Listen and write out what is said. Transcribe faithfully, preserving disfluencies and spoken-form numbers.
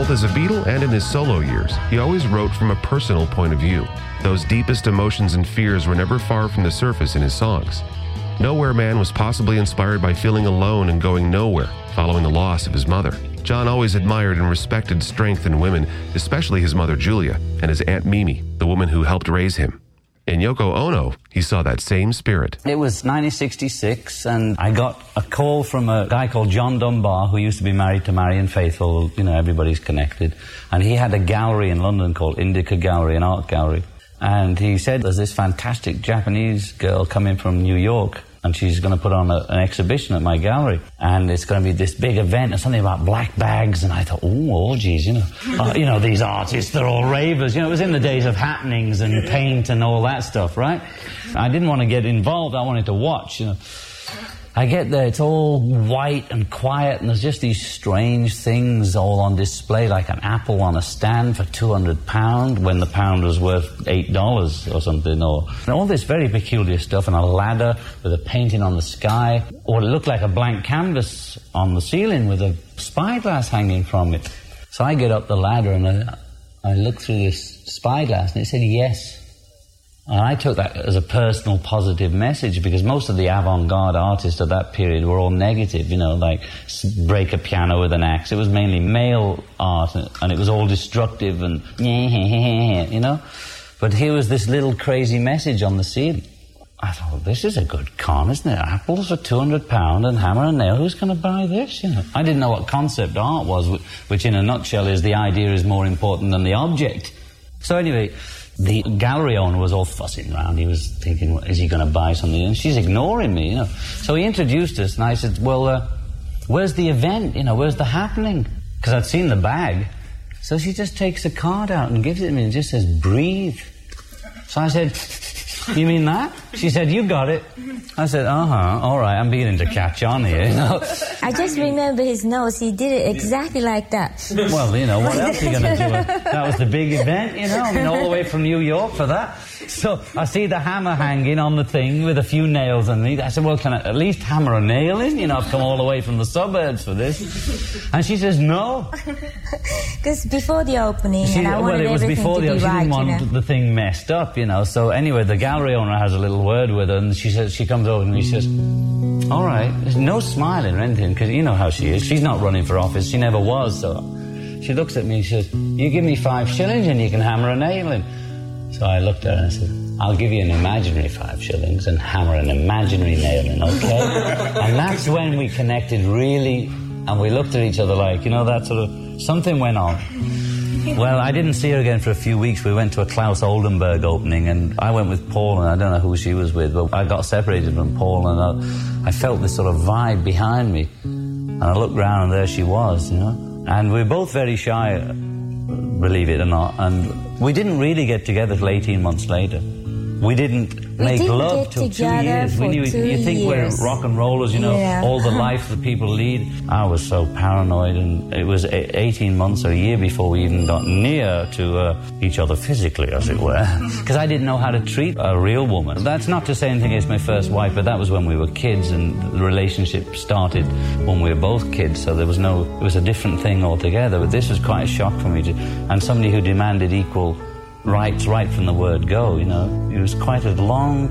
Both as a Beatle and in his solo years, he always wrote from a personal point of view. Those deepest emotions and fears were never far from the surface in his songs. Nowhere Man was possibly inspired by feeling alone and going nowhere, following the loss of his mother. John always admired and respected strength in women, especially his mother Julia and his Aunt Mimi, the woman who helped raise him. In Yoko Ono, he saw that same spirit. It was nineteen sixty-six, and I got a call from a guy called John Dunbar, who used to be married to Marianne Faithfull. You know, everybody's connected. And he had a gallery in London called Indica Gallery, an art gallery. And he said, there's this fantastic Japanese girl coming from New York, and she's going to put on a, an exhibition at my gallery. And it's going to be this big event, and something about black bags. And I thought, oh, orgies, you know. uh, you know, these artists, they're all ravers. You know, it was in the days of happenings and paint and all that stuff, right? I didn't want to get involved. I wanted to watch, you know. I get there, it's all white and quiet, and there's just these strange things all on display, like an apple on a stand for two hundred pounds when the pound was worth eight dollars or something, or and all this very peculiar stuff, and a ladder with a painting on the sky, or it looked like a blank canvas on the ceiling with a spyglass hanging from it. So I get up the ladder and I, I look through this spyglass, and it said yes. And I took that as a personal positive message, because most of the avant-garde artists of that period were all negative, you know, like break a piano with an axe. It was mainly male art, and it was all destructive and, you know. But here was this little crazy message on the ceiling. I thought, well, this is a good con, isn't it? Apples for two hundred pounds and hammer and nail. Who's going to buy this, you know? I didn't know what concept art was, which in a nutshell is the idea is more important than the object. So anyway, the gallery owner was all fussing around. He was thinking, is he going to buy something? And she's ignoring me, you know. So he introduced us, and I said, well, uh, where's the event? You know, where's the happening? Because I'd seen the bag. So she just takes a card out and gives it to me and just says, breathe. So I said, you mean that? She said, you got it. I said, uh-huh, all right, I'm beginning to catch on here, you know. I just remember his nose. He did it exactly like that. Well, you know, what else are you going to do? That was the big event, you know, I mean, all the way from New York for that. So I see the hammer hanging on the thing with a few nails in it. I said, well, can I at least hammer a nail in? You know, I've come all the way from the suburbs for this. And she says, no. Because before the opening, she, and I wanted well, it was everything before to the, be she right, didn't want you know. the thing messed up, you know. So anyway, the gallery owner has a little word with her, and she says, she comes over to me, she says, all right, there's no smiling or anything, because you know how she is. She's not running for office. She never was. So she looks at me and she says, you give me five shillings and you can hammer a nail in. So I looked at her and I said, I'll give you an imaginary five shillings and hammer an imaginary nail in, okay? And that's when we connected really, and we looked at each other like, you know, that sort of, something went on. Well, I didn't see her again for a few weeks. We went to a Klaus Oldenburg opening, and I went with Paul, and I don't know who she was with, but I got separated from Paul, and I, I felt this sort of vibe behind me. And I looked round, and there she was, you know? And we were both very shy, believe it or not, and we didn't really get together till eighteen months later. We didn't we make didn't love till two years. For we knew, two you think years. we're rock and rollers, you know, yeah. all the life that people lead. I was so paranoid, and it was eighteen months or a year before we even got near to uh, each other physically, as it were, because I didn't know how to treat a real woman. That's not to say anything against my first wife, but that was when we were kids, and the relationship started when we were both kids, so there was no, it was a different thing altogether. But this was quite a shock for me, to, and somebody who demanded equal rights right from the word go, you know. It was quite a long